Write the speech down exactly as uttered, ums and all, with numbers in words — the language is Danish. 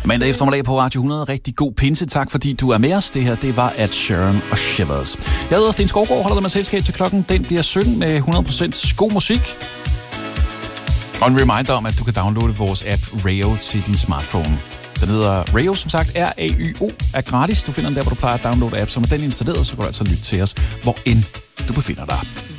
Mandag eftermiddag på Radio hundrede. Rigtig god pinse. Tak fordi du er med os. Det her, det var Ed Sheeran og Shivers. Jeg hedder Sten Skovgaard, holder dig med selskab til klokken. Den bliver sytten med hundrede procent god musik. Og en reminder om, at du kan downloade vores app Rayo til din smartphone. Den hedder Rayo, som sagt, R A Y O, er gratis. Du finder den der, hvor du plejer at downloade apps. Og med den installeret, så kan du altså lytte til os, hvor end du befinder dig.